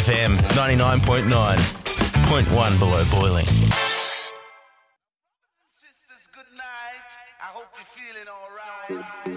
FM 99.9, 0.1 below boiling. Sisters, good night. I hope you're feeling all right.